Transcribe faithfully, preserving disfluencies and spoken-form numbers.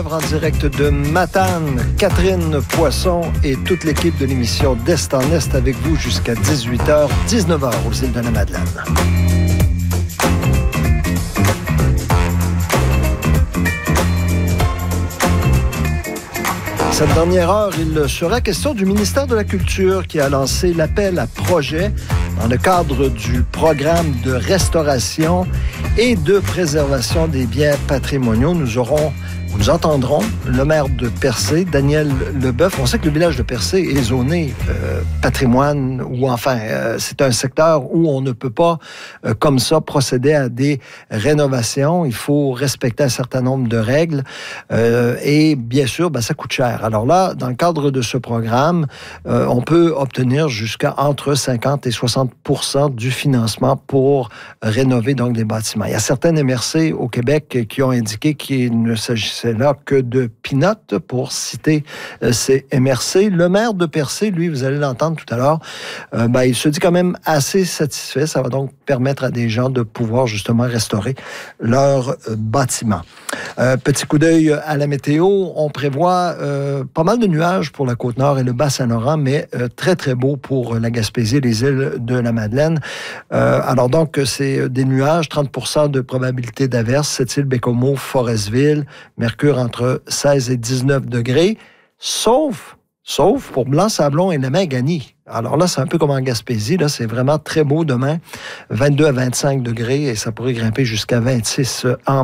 En direct de Matane, Catherine Poisson et toute l'équipe de l'émission d'Est en Est avec vous jusqu'à dix-huit heures, dix-neuf heures aux îles de la Madeleine. Cette dernière heure, il sera question du ministère de la Culture qui a lancé l'appel à projet dans le cadre du programme de restauration et de préservation des biens patrimoniaux. Nous aurons Nous entendrons le maire de Percé, Daniel Leboeuf. On sait que le village de Percé est zoné euh, patrimoine, ou enfin, euh, c'est un secteur où on ne peut pas, euh, comme ça, procéder à des rénovations. Il faut respecter un certain nombre de règles. Euh, et bien sûr, ben, ça coûte cher. Alors là, dans le cadre de ce programme, euh, on peut obtenir jusqu'à entre cinquante et soixante pour cent du financement pour rénover donc des bâtiments. Il y a certaines M R C au Québec qui ont indiqué qu'il ne s'agissait là que de peanuts, pour citer euh, ces M R C. Le maire de Percé, lui, vous allez l'entendre tout à l'heure, euh, ben, il se dit quand même assez satisfait. Ça va donc permettre à des gens de pouvoir justement restaurer leur euh, bâtiment. Euh, petit coup d'œil à la météo. On prévoit euh, pas mal de nuages pour la Côte-Nord et le Bas-Saint-Laurent, mais euh, très, très beau pour la Gaspésie et les îles de la Madeleine. Euh, alors donc, c'est des nuages, trente pour cent de probabilité d'averse, Sept-Îles, Bécomo, Forestville, Mercure entre seize et dix-neuf degrés, sauf, sauf pour Blanc-Sablon et la Maganie. Alors là, c'est un peu comme en Gaspésie, là, c'est vraiment très beau demain, vingt-deux à vingt-cinq degrés, et ça pourrait grimper jusqu'à vingt-six en